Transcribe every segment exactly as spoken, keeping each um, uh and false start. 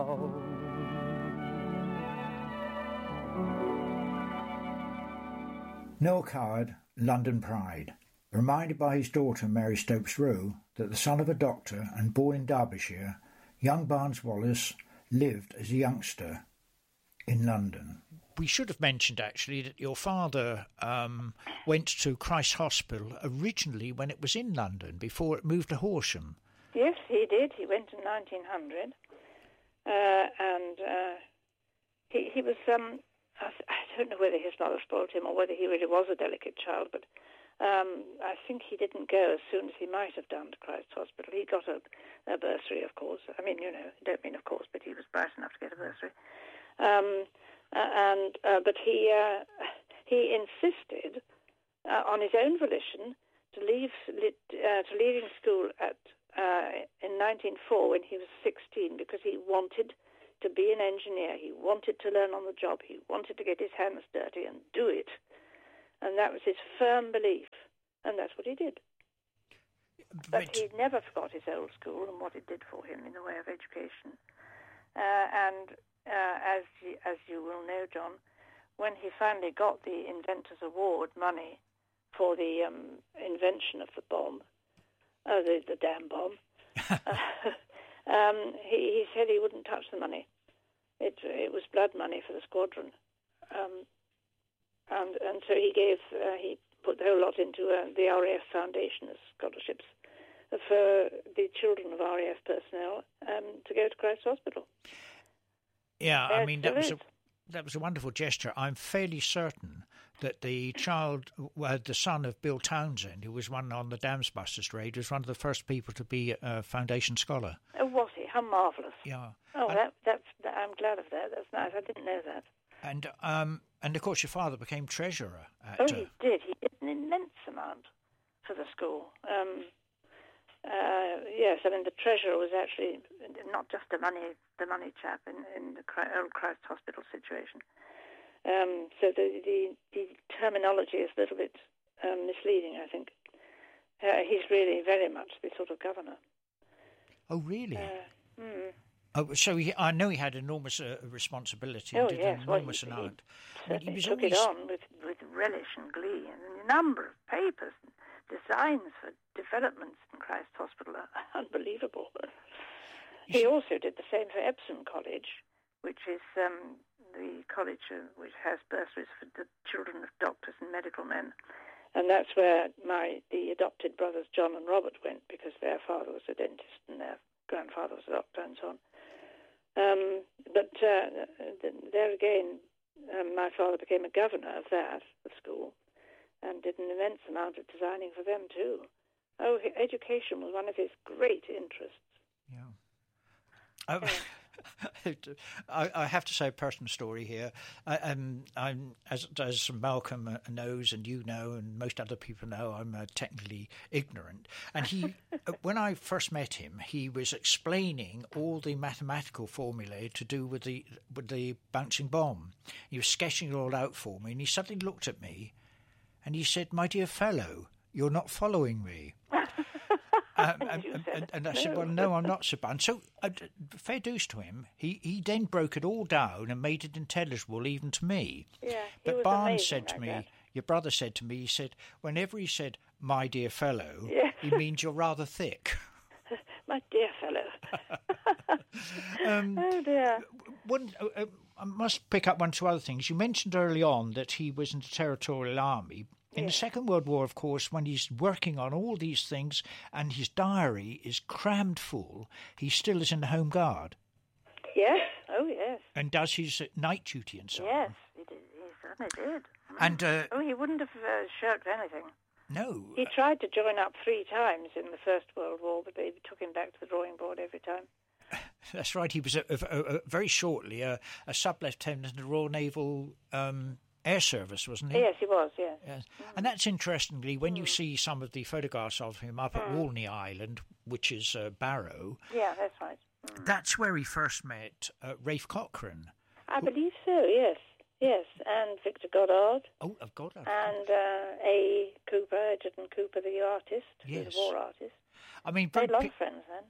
love. Noel Coward, London Pride. Reminded by his daughter Mary Stopes-Rowe that the son of a doctor and born in Derbyshire, young Barnes Wallis lived as a youngster in London. We should have mentioned, actually, that your father um, went to Christ Hospital originally when it was in London, before it moved to Horsham. Yes, he did. He went in nineteen hundred. Uh, and uh, he, he was, um, I, I don't know whether his mother spoiled him or whether he really was a delicate child, but um, I think he didn't go as soon as he might have done to Christ Hospital. He got a, a bursary, of course. I mean, you know, I don't mean of course, but he was bright enough to get a bursary. Um, uh, and uh, But he uh, he insisted uh, on his own volition to leave uh, to leaving school at uh, in nineteen oh four when he was sixteen, because he wanted to be an engineer. He wanted to learn on the job. He wanted to get his hands dirty and do it. And that was his firm belief. And that's what he did. But, but he never forgot his old school and what it did for him in the way of education. Uh, and uh, as, you, as you will know, John, when he finally got the Inventors Award money for the um, invention of the bomb, uh, the, the damn bomb, uh, um, he, he said he wouldn't touch the money. It, it was blood money for the squadron. Um, and, and so he gave, uh, he put the whole lot into uh, the R A F Foundation as scholarships for the children of R A F personnel um, to go to Christ Hospital. Yeah, I mean, that was a, that was a wonderful gesture. I'm fairly certain that the child, well, the son of Bill Townsend, who was one on the Damsbusters raid, was one of the first people to be a Foundation scholar. Oh, was he? How marvellous. Yeah. Oh, and, that, that's, that, I'm glad of that. That's nice. I didn't know that. And, um, and of course, your father became treasurer. At, oh, uh, he did. He did an immense amount for the school. Um, uh, yes, I mean, the treasurer was actually not just the money the money chap in, in the old Christ Hospital situation. Um, so the, the the terminology is a little bit um, misleading, I think. Uh, he's really very much the sort of governor. Oh, really? Uh, mm. Oh, so he, I know he had enormous uh, responsibility oh, and did yes. an well, enormous he, amount. He, I mean, he was took always... it on with, with relish and glee, and the number of papers and designs for developments in Christ Hospital are unbelievable. He also did the same for Epsom College, which is um, the college uh, which has bursaries for the children of doctors and medical men. And that's where my the adopted brothers John and Robert went, because their father was a dentist and their grandfather was a doctor and so on. Um, but uh, there again, um, my father became a governor of that, the school, and did an immense amount of designing for them too. Oh, education was one of his great interests. Yeah. I, I, I have to say a personal story here. I, um, I'm, as, as Malcolm knows, and you know, and most other people know, I'm uh, technically ignorant. And he, when I first met him, he was explaining all the mathematical formulae to do with the with the bouncing bomb. He was sketching it all out for me, and he suddenly looked at me, and he said, "My dear fellow, you're not following me." Um, and, and, and I said, well, no, I'm not, Sir Barnes. So, uh, fair dues to him, he, he then broke it all down and made it intelligible even to me. Yeah, but Barnes said like to me, that. your brother said to me, he said, whenever he said, my dear fellow, yeah. he means you're rather thick. My dear fellow. um, oh, dear. One, uh, I must pick up one or two other things. You mentioned early on that he was in the Territorial Army. In the Second World War, of course, when he's working on all these things and his diary is crammed full, he still is in the Home Guard. Yes, oh yes. And does his night duty and so yes, on. Yes, he, he certainly did. And uh, oh, he wouldn't have uh, shirked anything. No. He tried to join up three times in the First World War, but they took him back to the drawing board every time. That's right. He was a, a, a, very shortly a, a sub-lieutenant in the Royal Naval um, Air Service, wasn't he? Yes, he was, yes. yes. Mm. And that's interestingly, when mm. you see some of the photographs of him up at mm. Walney Island, which is uh, Barrow. Yeah, that's right. Mm. That's where he first met uh, Rafe Cochrane. I who, believe so, yes. Yes, and Victor Goddard. Oh, of Goddard. And uh, A. Cooper, Edgerton Cooper, the artist, yes. the war artist. I mean, they had a lot of friends then. Yeah,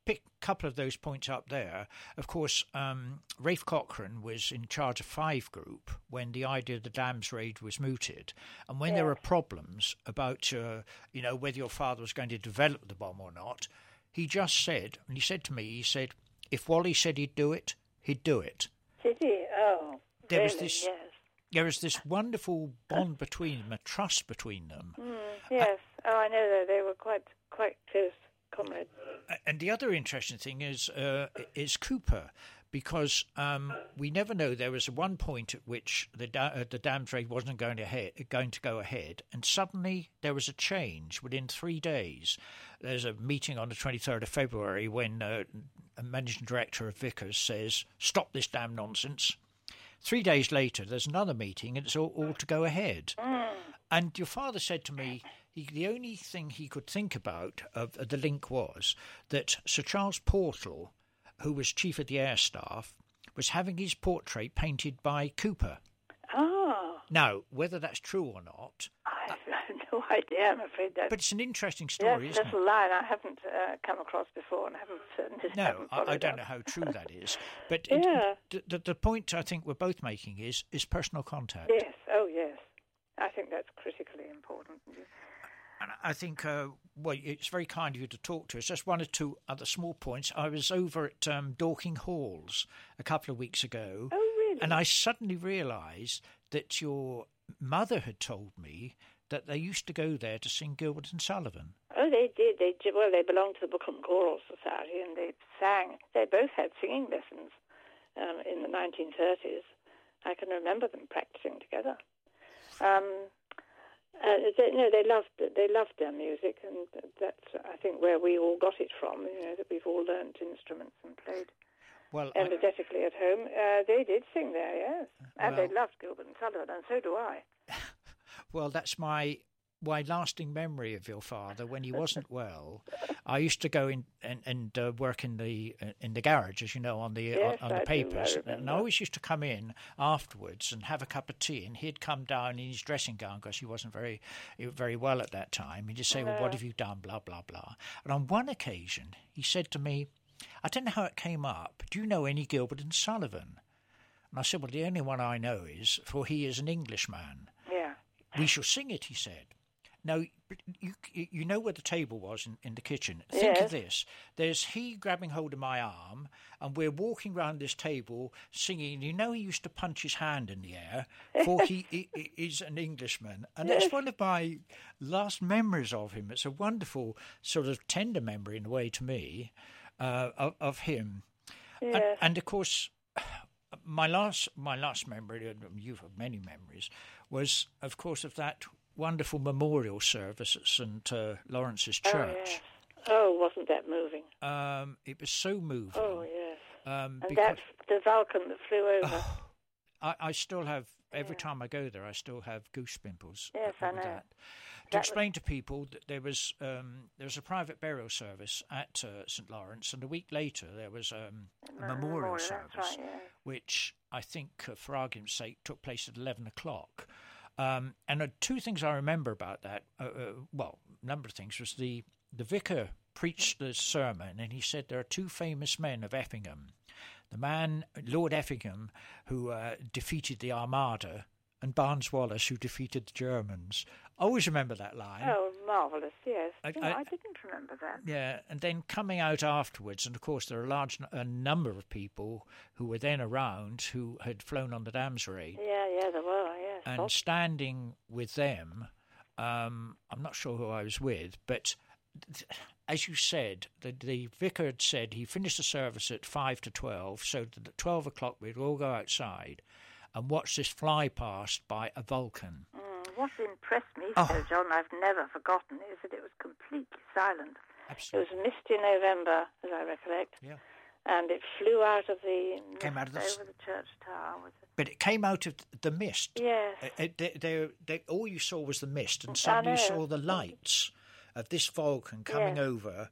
pick a couple of those points up there. Of course, um, Rafe Cochrane was in charge of Five Group when the idea of the dams raid was mooted. And when Yeah. there were problems about, uh, you know, whether your father was going to develop the bomb or not, he just said, and he said to me, he said, if Wally said he'd do it, he'd do it. Did he? Oh, There really? was this- Yes. There was this wonderful bond between them, a trust between them. Mm, yes. oh, I know that they were quite quite close comrades. And the other interesting thing is uh, is Cooper, because um, we never know. There was one point at which the da- uh, the dams raid wasn't going to ahead, going to go ahead, and suddenly there was a change within three days. There's a meeting on the twenty-third of February when uh, a managing director of Vickers says, "Stop this damn nonsense." Three days later, there's another meeting, and it's all, all to go ahead. Mm. And your father said to me, he, the only thing he could think about of, of the link was that Sir Charles Portal, who was chief of the air staff, was having his portrait painted by Cooper. Oh, Now, whether that's true or not, I have no idea. I'm afraid that. but it's an interesting That's story, a isn't little it? line I haven't uh, come across before, and haven't certainly No, haven't I, I followed don't up. know how true that is. But it, Yeah. the, the, the point I think we're both making is is personal contact. Yes. Oh, yes. I think that's critically important. And I think, uh, well, it's very kind of you to talk to us. Just one or two other small points. I was over at um, Dorking Halls a couple of weeks ago, Oh, really? and I suddenly realised that your mother had told me that they used to go there to sing Gilbert and Sullivan. Oh, they did. They did. Well, they belonged to the Book and Choral Society, and they sang. They both had singing lessons um, in the nineteen thirties. I can remember them practicing together. Um, uh, they, no, they loved they loved their music, and that's I think where we all got it from. You know, that we've all learnt instruments and played Well, I, energetically at home. Uh, they did sing there, yes, and Well- they loved Gilbert and Sullivan, and so do I. well, that's my my lasting memory of your father. When he wasn't well, I used to go in and, and uh, work in the in the garage, as you know, on the Yes, on, on I the do, I papers. And I remember. always used to come in afterwards and have a cup of tea. And he'd come down in his dressing gown because he wasn't very very well at that time. He'd just say, "Well, what have you done?" Blah blah blah. And on one occasion, he said to me, "I don't know how it came up. Do you know any Gilbert and Sullivan?" And I said, "Well, the only one I know is, for he is an Englishman." Yeah. "We shall sing it," he said. Now, you you know where the table was in, in the kitchen. Think Yes. of this. There's he grabbing hold of my arm, and we're walking round this table singing. You know he used to punch his hand in the air, for he, he, he is an Englishman. And that's Yes. one of my last memories of him. It's a wonderful, sort of tender memory in a way to me uh, of, of him. And, Yes. and of course, my last my last memory, and you've had many memories, was of course of that wonderful memorial service at St uh, Lawrence's Oh, Church. yes. Oh, wasn't that moving? Um, it was so moving. Oh, yes. um, And because that the Vulcan that flew over. I, I still have every Yeah. time I go there, I still have goose pimples. Yes, over I know. That. To That was- explain to people that there was um, there was a private burial service at uh, St Lawrence, and a week later there was um, a Uh, memorial that's service, right, yes. which I think, uh, for argument's sake, took place at eleven o'clock. Um, and uh, two things I remember about that, uh, uh, well, a number of things, was the, the vicar preached the sermon, and he said there are two famous men of Effingham. The man, Lord Effingham, who uh, defeated the Armada, and Barnes Wallis, who defeated the Germans. I always remember that line. Oh, marvellous, yes. I- No, I- I, didn't remember that. Yeah, and then coming out afterwards, and of course there are a large n- a number of people who were then around who had flown on the Dams raid, Yeah, yeah, there were, yes. and Lots. standing with them, um, I'm not sure who I was with, but th- as you said, the, the vicar had said he finished the service at five to twelve, so that at twelve o'clock we'd all go outside and watch this fly past by a Vulcan. Mm, what impressed me, Oh. Sir John, I've never forgotten, is that it was completely silent. It Absolutely. was misty November, as I recollect. Yeah. And it flew out of the Came out of the s- over the church tower. With the, But it came out of the mist. yes. Uh, uh, they, they, they, all you saw was the mist, and suddenly you know. saw the lights of this Vulcan coming Yes. over,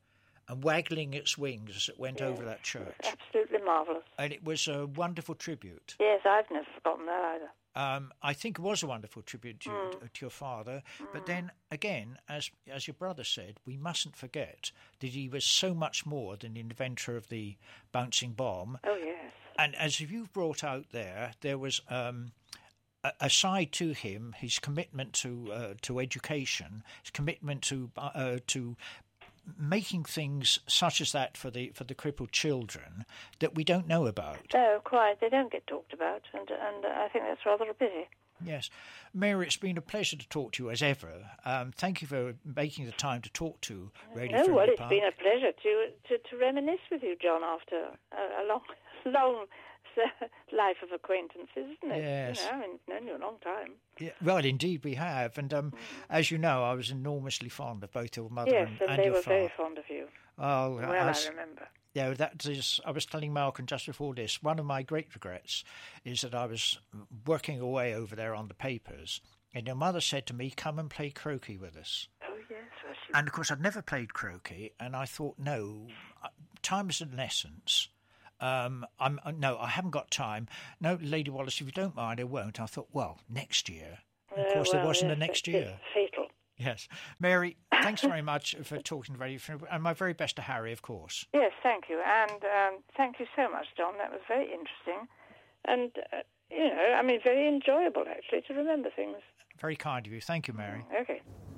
and waggling its wings as it went yes. over that church. Absolutely marvellous. And it was a wonderful tribute. Yes, I've never forgotten that either. Um, I think it was a wonderful tribute to, mm. to, to your father. Mm. But then, again, as as your brother said, we mustn't forget that he was so much more than the inventor of the bouncing bomb. Oh, yes. And as you've brought out there, there was um, a, a side to him, his commitment to uh, to education, his commitment to uh, to making things such as that for the for the crippled children that we don't know about. No, quite. They don't get talked about, and and I think that's rather a pity. Yes. Mary, it's been a pleasure to talk to you as ever. Um, thank you for making the time to talk to Radio No, Friendly well, it's Park. been a pleasure to, to, to reminisce with you, John, after a, a long, long life of acquaintances, isn't it? Yes. You know, I mean, known you a long time. Yeah, well, indeed we have. And um, mm. as you know, I was enormously fond of both your mother yes, and, and, and they your were father. very fond of you. Oh, well, I, I remember. Yeah, that is. I was telling Malcolm just before this. One of my great regrets is that I was working away over there on the papers, and your mother said to me, "Come and play croquet with us." Oh yes, well, she... and of course I'd never played croquet, and I thought, no, time is an essence. Um, I'm no, I haven't got time. No, Lady Wallace, if you don't mind, I won't. I thought, well, next year. And of course, uh, well, there wasn't yes, a next year. Fatal. Yes. Mary, thanks very much for talking to Radio Friendly, and my very best to Harry, of course. Yes, thank you. And um, thank you so much, John. That was very interesting. And, uh, you know, I mean, very enjoyable, actually, to remember things. Very kind of you. Thank you, Mary. Okay.